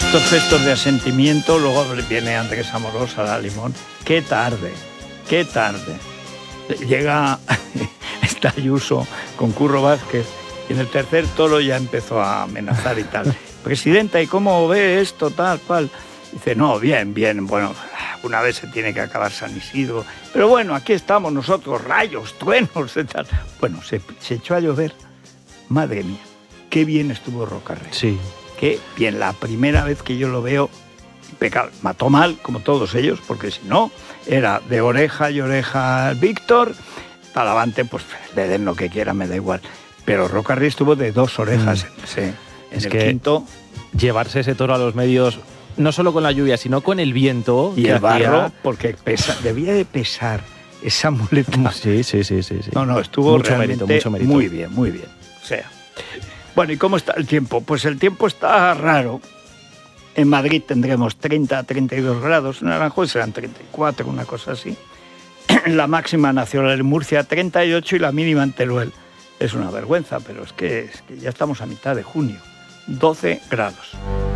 estos gestos de asentimiento, luego viene Andrés Amorós a la Limón. ¡Qué tarde! ¡Qué tarde! Llega está Ayuso con Curro Vázquez y en el tercer toro ya empezó a amenazar y tal. Presidenta, ¿y cómo ve esto, tal, cual? Dice, no, bien, bueno, una vez se tiene que acabar San Isidro, pero bueno, aquí estamos nosotros, rayos, truenos y tal. Bueno, se echó a llover. Madre mía, qué bien estuvo Rocarrey. Sí. Qué bien, la primera vez que yo lo veo, impecable. Mató mal, como todos ellos, porque si no, era de oreja y oreja Víctor, Talavante, pues le den lo que quiera, me da igual. Pero Rocarrey estuvo de dos orejas en es el que quinto. Llevarse ese toro a los medios, no solo con la lluvia, sino con el viento. Y el barro, porque debía de pesar esa muleta. Sí. No, estuvo mucho realmente mérito. muy bien. O sea, bueno, ¿y cómo está el tiempo? Pues el tiempo está raro. En Madrid tendremos 30 a 32 grados, en Aranjuez serán 34, una cosa así. La máxima nacional en Murcia 38 y la mínima en Teruel. Es una vergüenza, pero es que ya estamos a mitad de junio. 12 grados.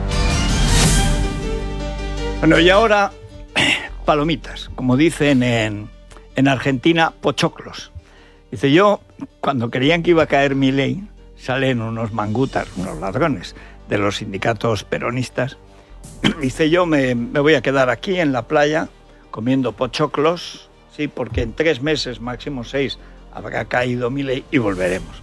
Bueno, y ahora, palomitas, como dicen en Argentina, pochoclos. Dice, yo, cuando creían que iba a caer Milei, salen unos mangutas, unos ladrones de los sindicatos peronistas. Dice, yo me voy a quedar aquí en la playa comiendo pochoclos, sí, porque en 3 meses, máximo 6, habrá caído Milei y volveremos.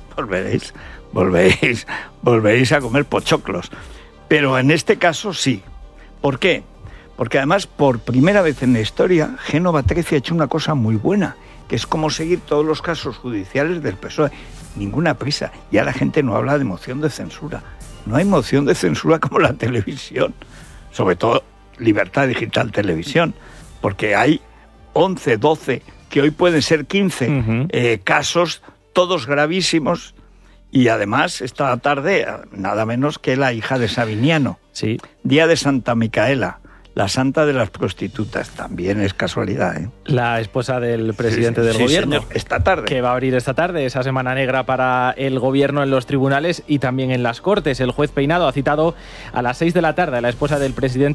Volveréis a comer pochoclos. Pero en este caso sí. ¿Por qué? Porque además, por primera vez en la historia, Génova 13 ha hecho una cosa muy buena, que es como seguir todos los casos judiciales del PSOE. Ninguna prisa. Ya la gente no habla de moción de censura. No hay moción de censura como la televisión. Sobre todo Libertad Digital Televisión. Porque hay 11, 12, que hoy pueden ser 15 casos, todos gravísimos. Y además, esta tarde, nada menos que la hija de Sabiniano. Sí. Día de Santa Micaela. La santa de las prostitutas, también es casualidad, ¿eh? La esposa del presidente del gobierno. Señor, esta tarde. Que va a abrir esta tarde esa semana negra para el gobierno en los tribunales y también en las Cortes. El juez Peinado ha citado a las 6 de la tarde a la esposa del presidente